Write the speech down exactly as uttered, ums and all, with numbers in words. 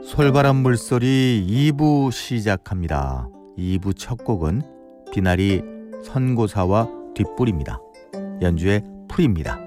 솔바람 물소리 이 부 시작합니다. 이 부 첫 곡은 비나리 선고사와 뒷불입니다. 연주의 풀입니다.